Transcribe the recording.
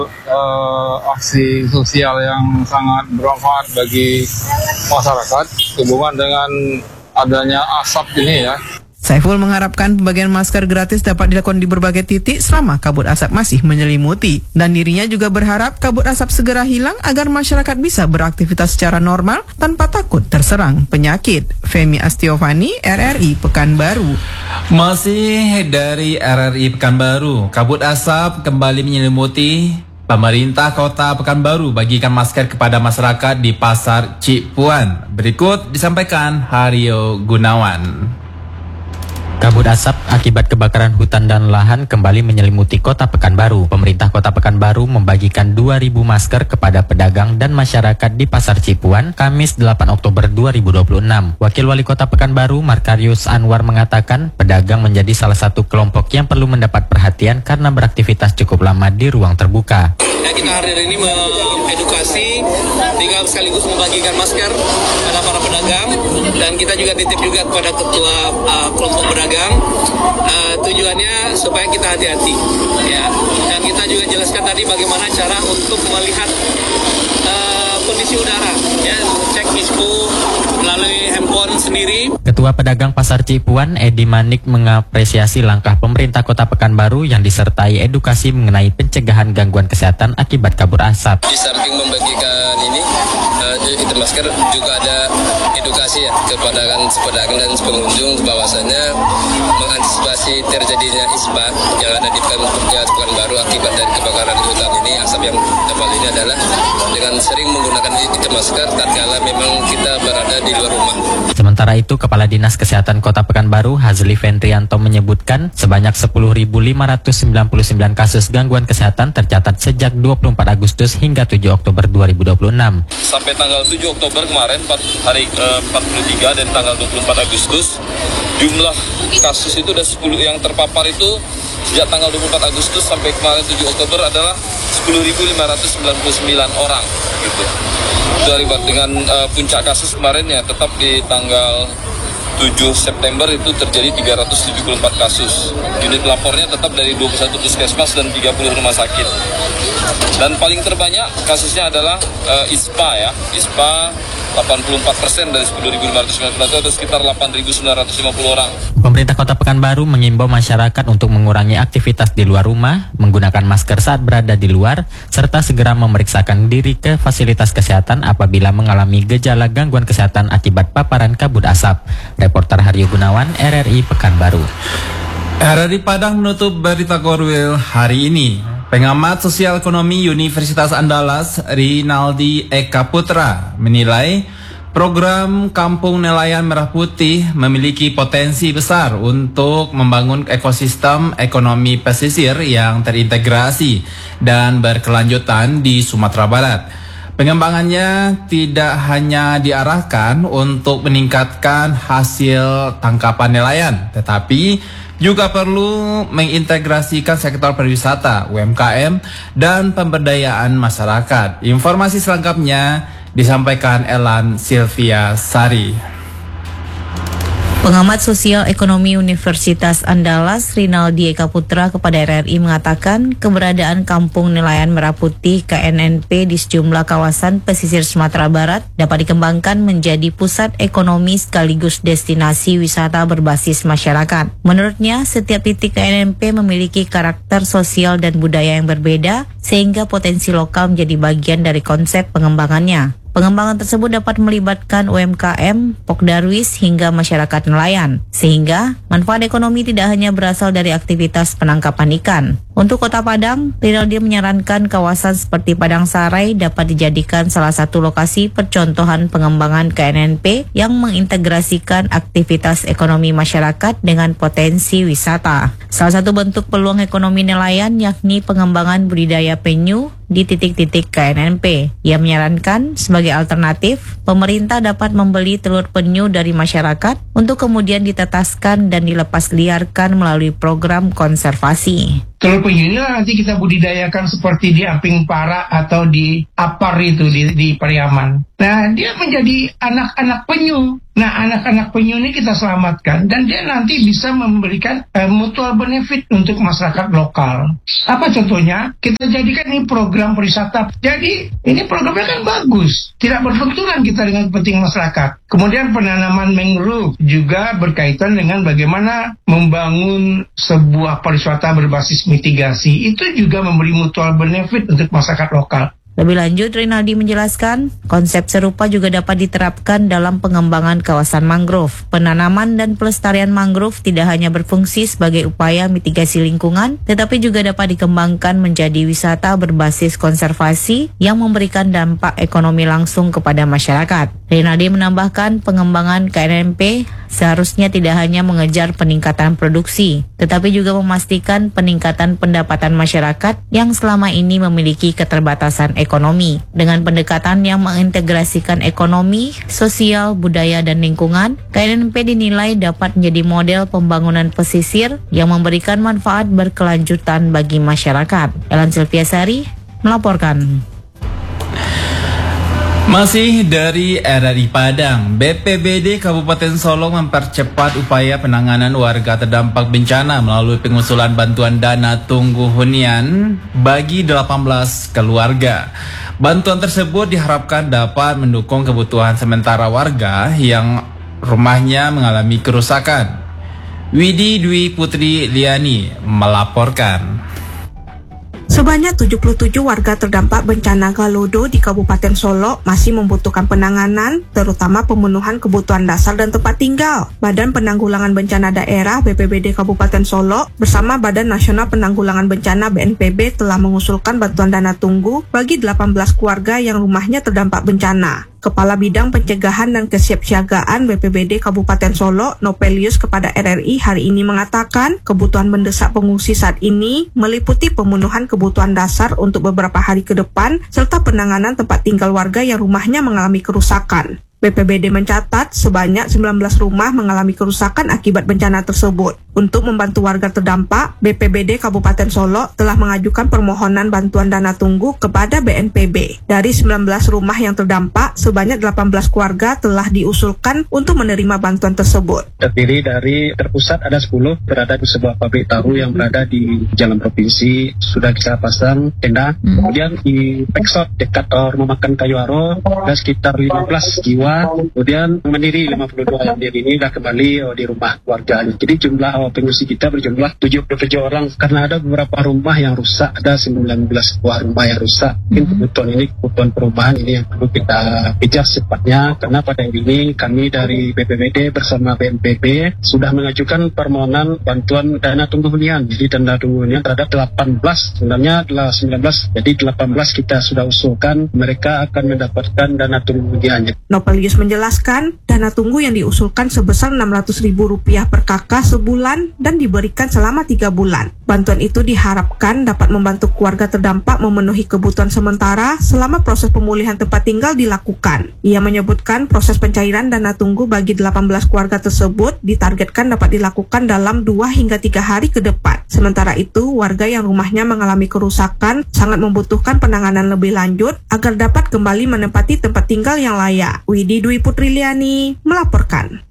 Aksi sosial yang sangat bermanfaat bagi masyarakat hubungan dengan adanya asap ini ya. Saiful mengharapkan pembagian masker gratis dapat dilakukan di berbagai titik selama kabut asap masih menyelimuti. Dan dirinya juga berharap kabut asap segera hilang agar masyarakat bisa beraktivitas secara normal tanpa takut terserang penyakit. Femi Astiovani, RRI Pekanbaru. Masih dari RRI Pekanbaru, kabut asap kembali menyelimuti. Pemerintah Kota Pekanbaru bagikan masker kepada masyarakat di Pasar Cipuan. Berikut disampaikan Hario Gunawan. Kabut asap akibat kebakaran hutan dan lahan kembali menyelimuti Kota Pekanbaru. Pemerintah Kota Pekanbaru membagikan 2.000 masker kepada pedagang dan masyarakat di Pasar Cipuan, Kamis 8 Oktober 2026. Wakil Wali Kota Pekanbaru, Markarius Anwar mengatakan, pedagang menjadi salah satu kelompok yang perlu mendapat perhatian karena beraktivitas cukup lama di ruang terbuka. Ya, kita hari ini mengedukasi, tinggal sekaligus membagikan masker pada para pedagang, dan kita juga titip juga kepada ketua kelompok pedagang. Tujuannya supaya kita hati-hati, ya. Dan kita juga jelaskan tadi bagaimana cara untuk melihat kondisi udara, ya, cek ISPO melalui handphone sendiri. Ketua Pedagang Pasar Cipuan, Edi Manik, mengapresiasi langkah pemerintah Kota Pekanbaru yang disertai edukasi mengenai pencegahan gangguan kesehatan akibat kabut asap. Di samping membagikan ini, itu masker, juga ada edukasi ya kepada pedagang dan pengunjung bahwasanya mengantisipasi terjadinya ISPA yang ada di Pekanbaru akibat dari kebakaran hutan ini, asap yang tebal ini adalah dengan sering menggunakan itu masker tatkala memang kita berada di luar rumah. Sementara itu, Kepala Dinas Kesehatan Kota Pekanbaru, Hazli Fendrianto, menyebutkan sebanyak 10.599 kasus gangguan kesehatan tercatat sejak 24 Agustus hingga 7 Oktober 2026. Sampai tanggal 7 Oktober kemarin, hari ke-43 dan tanggal 24 Agustus, jumlah kasus itu ada 10 yang terpapar itu sejak tanggal 24 Agustus sampai kemarin 7 Oktober adalah 10.599 orang gitu. Dengan puncak kasus kemarin ya tetap di tanggal 7 September itu terjadi 374 kasus. Unit lapornya tetap dari 21 puskesmas dan 30 rumah sakit. Dan paling terbanyak kasusnya adalah ISPA ya. ISPA 84% dari 10.599 itu ada sekitar 8.950 orang. Pemerintah Kota Pekanbaru mengimbau masyarakat untuk mengurangi aktivitas di luar rumah, menggunakan masker saat berada di luar, serta segera memeriksakan diri ke fasilitas kesehatan apabila mengalami gejala gangguan kesehatan akibat paparan kabut asap. Reporter Hario Gunawan, RRI Pekanbaru. RRI Padang menutup berita Korwil hari ini. Pengamat sosial ekonomi Universitas Andalas, Rinaldi Eka Putra, menilai program Kampung Nelayan Merah Putih memiliki potensi besar untuk membangun ekosistem ekonomi pesisir yang terintegrasi dan berkelanjutan di Sumatera Barat. Pengembangannya tidak hanya diarahkan untuk meningkatkan hasil tangkapan nelayan, tetapi juga perlu mengintegrasikan sektor pariwisata, UMKM, dan pemberdayaan masyarakat. Informasi selengkapnya disampaikan Elan Sylvia Sari. Pengamat sosial ekonomi Universitas Andalas, Rinaldi Eka Putra, kepada RRI mengatakan keberadaan Kampung Nelayan Merah Putih KNNP di sejumlah kawasan pesisir Sumatera Barat dapat dikembangkan menjadi pusat ekonomi sekaligus destinasi wisata berbasis masyarakat. Menurutnya, setiap titik KNNP memiliki karakter sosial dan budaya yang berbeda, sehingga potensi lokal menjadi bagian dari konsep pengembangannya. Pengembangan tersebut dapat melibatkan UMKM, Pokdarwis, hingga masyarakat nelayan, sehingga manfaat ekonomi tidak hanya berasal dari aktivitas penangkapan ikan. Untuk Kota Padang, Rinaldi menyarankan kawasan seperti Padang Sarai dapat dijadikan salah satu lokasi percontohan pengembangan KNNP yang mengintegrasikan aktivitas ekonomi masyarakat dengan potensi wisata. Salah satu bentuk peluang ekonomi nelayan yakni pengembangan budidaya penyu di titik-titik KNNP. Ia menyarankan sebagai alternatif, pemerintah dapat membeli telur penyu dari masyarakat untuk kemudian ditetaskan dan dilepas liarkan melalui program konservasi. Telur penyu ini nanti kita budidayakan seperti di Amping Para atau di Apar itu di Pariaman. Nah, dia menjadi anak-anak penyu. Nah, anak-anak penyu ini kita selamatkan dan dia nanti bisa memberikan mutual benefit untuk masyarakat lokal. Apa contohnya? Kita jadikan ini program perwisata. Jadi, ini programnya kan bagus. Tidak berbenturan kita dengan kepentingan masyarakat. Kemudian penanaman mangrove juga berkaitan dengan bagaimana membangun sebuah pariwisata berbasis mitigasi. Itu juga memberi mutual benefit untuk masyarakat lokal. Lebih lanjut, Rinaldi menjelaskan, konsep serupa juga dapat diterapkan dalam pengembangan kawasan mangrove. Penanaman dan pelestarian mangrove tidak hanya berfungsi sebagai upaya mitigasi lingkungan, tetapi juga dapat dikembangkan menjadi wisata berbasis konservasi yang memberikan dampak ekonomi langsung kepada masyarakat. Rinaldi menambahkan, pengembangan KNNP seharusnya tidak hanya mengejar peningkatan produksi, tetapi juga memastikan peningkatan pendapatan masyarakat yang selama ini memiliki keterbatasan ekonomi. Dengan pendekatan yang mengintegrasikan ekonomi, sosial, budaya, dan lingkungan, KNNP dinilai dapat menjadi model pembangunan pesisir yang memberikan manfaat berkelanjutan bagi masyarakat. Elan Silviasari melaporkan. Masih dari RRI Padang, BPBD Kabupaten Solok mempercepat upaya penanganan warga terdampak bencana melalui pengusulan bantuan dana tunggu hunian bagi 18 keluarga. Bantuan tersebut diharapkan dapat mendukung kebutuhan sementara warga yang rumahnya mengalami kerusakan. Widi Dwi Putri Liani melaporkan. Sebanyak 77 warga terdampak bencana Galodo di Kabupaten Solok masih membutuhkan penanganan, terutama pemenuhan kebutuhan dasar dan tempat tinggal. Badan Penanggulangan Bencana Daerah BPBD Kabupaten Solok bersama Badan Nasional Penanggulangan Bencana BNPB telah mengusulkan bantuan dana tunggu bagi 18 keluarga yang rumahnya terdampak bencana. Kepala Bidang Pencegahan dan Kesiapsiagaan BPBD Kabupaten Solok, Nopelius kepada RRI hari ini mengatakan, kebutuhan mendesak pengungsi saat ini meliputi pemenuhan kebutuhan dasar untuk beberapa hari ke depan, serta penanganan tempat tinggal warga yang rumahnya mengalami kerusakan. BPBD mencatat sebanyak 19 rumah mengalami kerusakan akibat bencana tersebut. Untuk membantu warga terdampak, BPBD Kabupaten Solok telah mengajukan permohonan bantuan dana tunggu kepada BNPB. Dari 19 rumah yang terdampak, sebanyak 18 keluarga telah diusulkan untuk menerima bantuan tersebut. Terdiri dari terpusat ada 10, berada di sebuah pabrik tahu yang berada di jalan provinsi, sudah kita pasang tenda. Kemudian di Peksot dekat rumah makan Kayu Aro, ada sekitar 15 jiwa. Kemudian Mandiri 52 yang ini sudah kembali di rumah keluarga. Jadi jumlah pengungsi kita berjumlah 77 orang karena ada beberapa rumah yang rusak, ada 19 buah rumah yang rusak. Mungkin kebutuhan perumahan ini yang perlu kita kejar secepatnya, karena pada ini kami dari BPBD bersama BNPB sudah mengajukan permohonan bantuan dana tunggu hunian. Jadi dana tunggu hunian terhadap 18, sebenarnya adalah 19. Jadi 18 kita sudah usulkan, mereka akan mendapatkan dana tunggu huniannya. Nopelius menjelaskan, dana tunggu yang diusulkan sebesar Rp600.000 per kakak sebulan dan diberikan selama 3 bulan. Bantuan itu diharapkan dapat membantu keluarga terdampak memenuhi kebutuhan sementara selama proses pemulihan tempat tinggal dilakukan. Ia menyebutkan proses pencairan dana tunggu bagi 18 keluarga tersebut ditargetkan dapat dilakukan dalam 2 hingga 3 hari ke depan. Sementara itu, warga yang rumahnya mengalami kerusakan sangat membutuhkan penanganan lebih lanjut agar dapat kembali menempati tempat tinggal yang layak. Widi Dwi Putri Liani melaporkan.